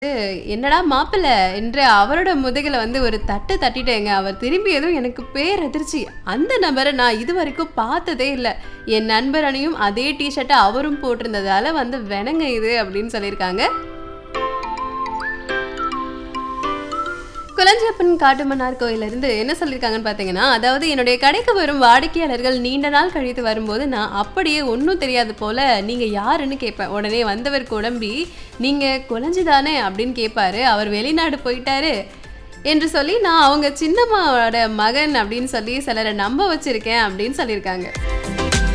என்னடா மாப்பிள என்று அவரோட முதுகுல வந்து ஒரு தட்டு தட்டிட்டேங்க. அவர் திரும்பியதும் எனக்கு பேரதிர்ச்சி. அந்த நபர நான் இதுவரைக்கும் பார்த்ததே இல்ல. என் நண்பர் அணியும் அதே டீ ஷர்ட்ட அவரும் போட்டிருந்ததால வந்து "வெனங்க இது" அப்படின்னு சொல்லியிருக்காங்க. குளஞ்சியப்பன் காட்டுமன்னார் கோயிலிருந்து என்ன சொல்லியிருக்காங்கன்னு பார்த்தீங்கன்னா, அதாவது என்னுடைய கடைக்கு வரும் வாடிக்கையாளர்கள் நீண்ட நாள் கழித்து வரும்போது, நான் அப்படியே ஒண்ணும் தெரியாது போல, "நீங்க யாருன்னு?" கேட்பேன். உடனே வந்தவர் குழம்பி, "நீங்க குளஞ்சி தானே?" அப்படின்னு கேட்பாரு. அவர் வெளிநாடு போயிட்டாரு என்று சொல்லி, "நான் அவங்க சின்னம்மாவோட மகன்" அப்படின்னு சொல்லி சிலர நம்ப வச்சிருக்கேன் அப்படின்னு சொல்லியிருக்காங்க.